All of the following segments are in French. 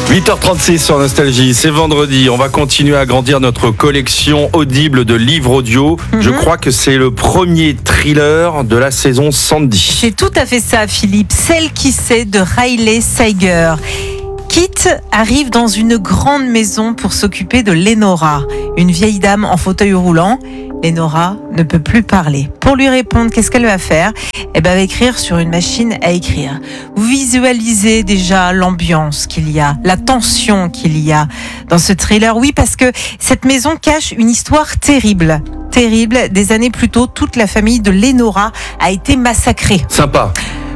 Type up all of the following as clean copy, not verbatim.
8h36 sur Nostalgie, c'est vendredi, on va continuer à agrandir notre collection audible de livres audio. Je crois que c'est le premier thriller de la saison Sandy. C'est tout à fait ça, Philippe. Celle qui sait de Riley Sager. Kit arrive dans une grande maison pour s'occuper de Lenora, une vieille dame en fauteuil roulant. Lenora ne peut plus parler. Pour lui répondre, qu'est-ce qu'elle va faire ? Elle va écrire sur une machine à écrire. Vous visualisez déjà l'ambiance qu'il y a, la tension qu'il y a dans ce thriller. Oui, parce que cette maison cache une histoire terrible. Terrible. Des années plus tôt, toute la famille de Lenora a été massacrée. Sympa.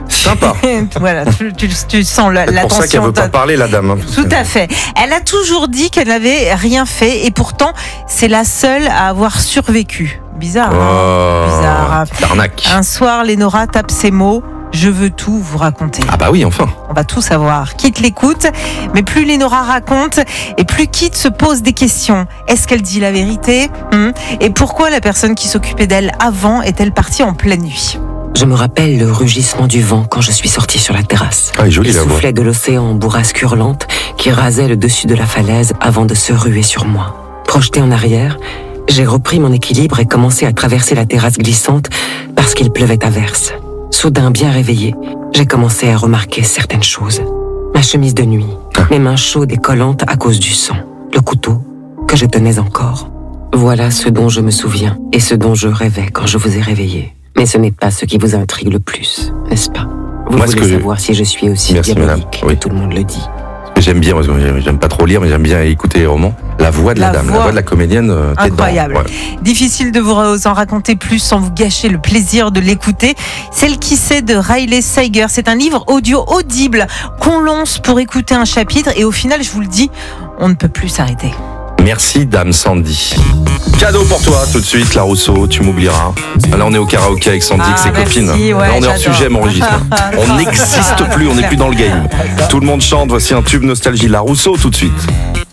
Voilà, tu sens la tension. C'est pour ça qu'elle veut pas parler, la dame. Tout à fait. Elle a toujours dit qu'elle n'avait rien fait et pourtant, c'est la seule à avoir survécu. Bizarre, Bizarre. Arnaque. Un soir, Lenora tape ces mots. Je veux tout vous raconter. Ah bah oui, enfin. On va tout savoir. Kit l'écoute, mais plus Lenora raconte, et plus Kit se pose des questions. Est-ce qu'elle dit la vérité ? Et pourquoi la personne qui s'occupait d'elle avant est-elle partie en pleine nuit ? Je me rappelle le rugissement du vent quand je suis sortie sur la terrasse. Ah, joli, Il la voix. soufflait de l'océan en bourrasque hurlante qui rasait le dessus de la falaise avant de se ruer sur moi. Projetée en arrière, j'ai repris mon équilibre et commencé à traverser la terrasse glissante parce qu'il pleuvait à verse. Soudain, bien réveillée, j'ai commencé à remarquer certaines choses. Ma chemise de nuit, mes mains chaudes et collantes à cause du sang, le couteau que je tenais encore. Voilà ce dont je me souviens et ce dont je rêvais quand je vous ai réveillé. Mais ce n'est pas ce qui vous intrigue le plus, n'est-ce pas ? Vous voulez savoir si je suis aussi diabolique, oui. Tout le monde le dit. J'aime bien, parce que j'aime pas trop lire, mais j'aime bien écouter les romans. La voix de la dame, la voix de la comédienne. Incroyable. Ouais. Difficile de vous en raconter plus sans vous gâcher le plaisir de l'écouter. Celle qui sait de Riley Sager. C'est un livre audio audible qu'on lance pour écouter un chapitre et au final, je vous le dis, on ne peut plus s'arrêter. Merci Dame Sandy. Cadeau pour toi tout de suite, La Rousseau, tu m'oublieras. Là on est au karaoké avec Sandy, avec ses copines. Ouais, là on est hors j'adore. sujet, mon registre. On n'existe plus, on n'est plus dans le game. Tout le monde chante, voici un tube nostalgie. La Rousseau tout de suite.